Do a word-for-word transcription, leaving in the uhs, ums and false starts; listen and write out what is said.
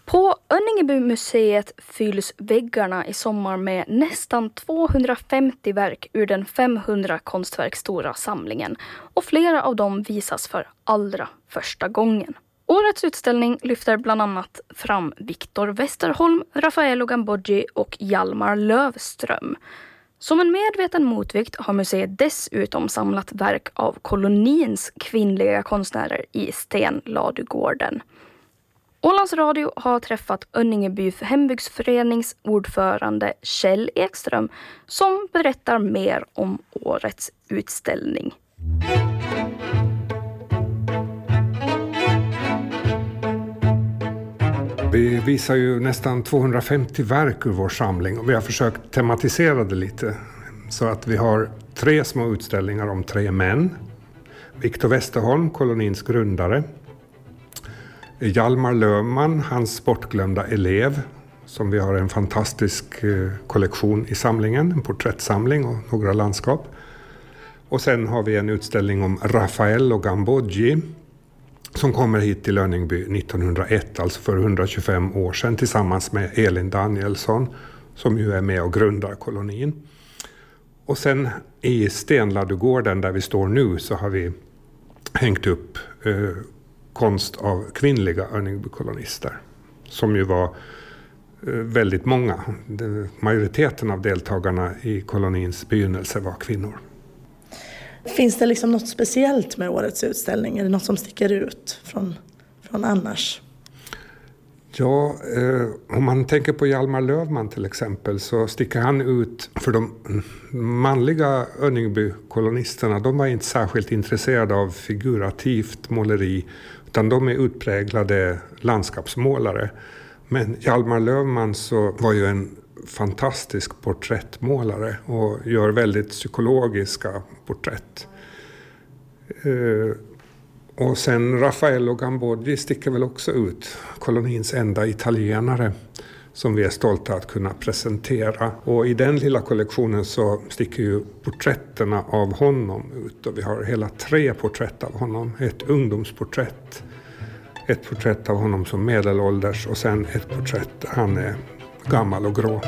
På Önningebymuseet fylls väggarna i sommar med nästan tvåhundrafemtio verk ur den femhundra konstverk stora samlingen och flera av dem visas för allra första gången. Årets utställning lyfter bland annat fram Victor Westerholm, Raffaello Gamboggi och Hjalmar Löfström. Som en medveten motvikt har museet dessutom samlat verk av kolonins kvinnliga konstnärer i Stenladugården. Ålands Radio har träffat Önningeby hembygdsförenings ordförande Kjell Ekström som berättar mer om årets utställning. Vi visar ju nästan tvåhundrafemtio verk ur vår samling och vi har försökt tematisera det lite. Så att vi har tre små utställningar om tre män. Victor Westerholm, kolonins grundare. Hjalmar Löfman, hans bortglömda elev, som vi har en fantastisk kollektion i samlingen, en porträttsamling och några landskap. Och sen har vi en utställning om Raffaello Gamboggi som kommer hit till Önningeby nittonhundraett, alltså för hundratjugofem år sedan, tillsammans med Elin Danielsson som ju är med och grundar kolonin. Och sen i Stenladugården där vi står nu så har vi hängt upp eh, konst av kvinnliga Önningeby-kolonister som ju var eh, väldigt många. Den, majoriteten av deltagarna i kolonins begynnelse var kvinnor. Finns det liksom något speciellt med årets utställning? Är det något som sticker ut från, från annars? Ja, eh, om man tänker på Hjalmar Löfman till exempel så sticker han ut för de manliga Önningeby-kolonisterna. De var inte särskilt intresserade av figurativt måleri utan de är utpräglade landskapsmålare. Men Hjalmar Löfman så var ju en fantastisk porträttmålare och gör väldigt psykologiska porträtt. Eh, och sen Raffaello Gamboggi sticker väl också ut, kolonins enda italienare som vi är stolta att kunna presentera. Och i den lilla kollektionen så sticker ju porträtterna av honom ut och vi har hela tre porträtt av honom. Ett ungdomsporträtt, ett porträtt av honom som medelålders och sen ett porträtt där han är gammal och grå.